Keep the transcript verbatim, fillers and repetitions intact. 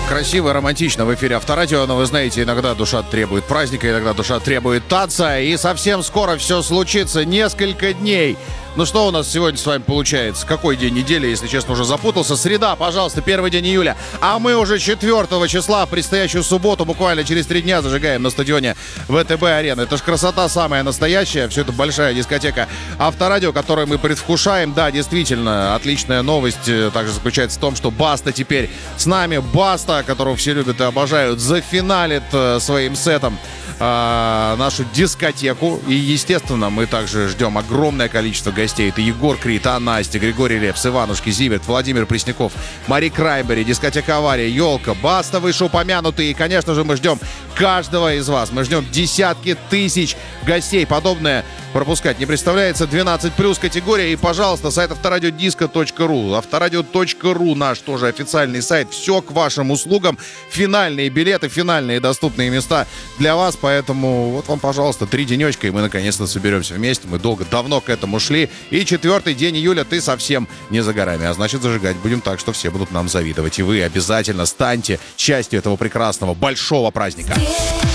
красиво, романтично в эфире Авторадио, но вы знаете, иногда душа требует праздника, иногда душа требует танца, и совсем скоро все случится, несколько дней. Ну что у нас сегодня с вами получается? Какой день недели, если честно, уже запутался? Среда, пожалуйста, первый день июля. А мы уже четвёртого числа, в предстоящую субботу, буквально через три дня зажигаем на стадионе ВТБ-арена. Это ж красота самая настоящая. Все это большая дискотека Авторадио, которую мы предвкушаем. Да, действительно, отличная новость также заключается в том, что Баста теперь с нами. Баста, которого все любят и обожают, зафиналит своим сетом э, нашу дискотеку. И, естественно, мы также ждем огромное количество гостей. Это Егор Крид, а Настя, Григорий Лепс, Иванушки, Зиверт, Владимир Пресняков, Мари Краймбери, дискотека «Авария», Елка, Баста, вышеупомянутые. И, конечно же, мы ждем каждого из вас. Мы ждем десятки тысяч гостей. Подобное пропускать не представляется. двенадцать плюс категория. И, пожалуйста, сайт авторадиодиско точка ру. Авторадио точка ру наш тоже официальный сайт. Все к вашим услугам. Финальные билеты, финальные доступные места для вас. Поэтому вот вам, пожалуйста, три денечка, и мы наконец-то соберемся вместе. Мы долго, давно к этому шли. И четвертый день июля ты совсем не за горами. А значит, зажигать будем так, что все будут нам завидовать. И вы обязательно станьте частью этого прекрасного большого праздника.